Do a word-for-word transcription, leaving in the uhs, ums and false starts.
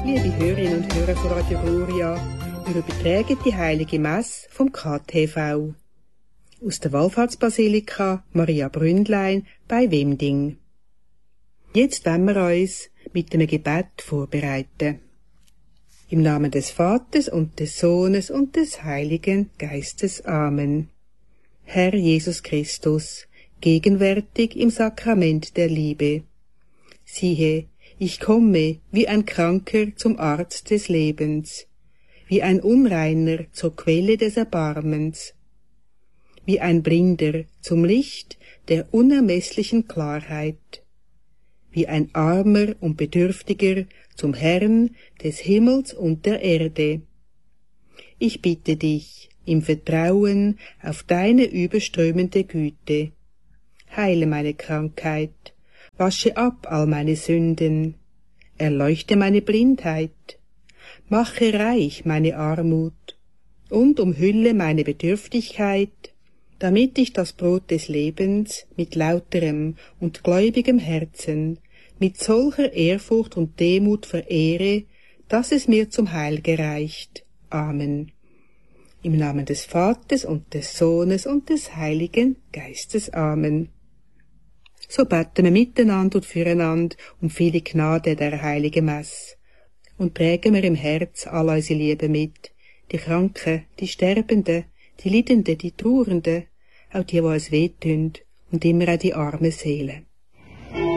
Liebe Hörerinnen und Hörer von Radio Gloria, wir übertragen die heilige Messe vom K T V. Aus der Wallfahrtsbasilika Maria Bründlein bei Wemding. Jetzt wollen wir uns mit einem Gebet vorbereiten. Im Namen des Vaters und des Sohnes und des Heiligen Geistes. Amen. Herr Jesus Christus, gegenwärtig im Sakrament der Liebe. Siehe, ich komme wie ein Kranker zum Arzt des Lebens, wie ein Unreiner zur Quelle des Erbarmens, wie ein Blinder zum Licht der unermesslichen Klarheit, wie ein Armer und Bedürftiger zum Herrn des Himmels und der Erde. Ich bitte dich im Vertrauen auf deine überströmende Güte. Heile meine Krankheit, wasche ab all meine Sünden, erleuchte meine Blindheit, mache reich meine Armut und umhülle meine Bedürftigkeit, damit ich das Brot des Lebens mit lauterem und gläubigem Herzen, mit solcher Ehrfurcht und Demut verehre, dass es mir zum Heil gereicht. Amen. Im Namen des Vaters und des Sohnes und des Heiligen Geistes. Amen. So beten wir miteinander und füreinander um viele Gnade der heiligen Messe und prägen wir im Herz all unsere Liebe mit, die Kranken, die Sterbenden, die Leidenden, die Trauernden, auch die, die uns wehtun und immer auch die armen Seelen.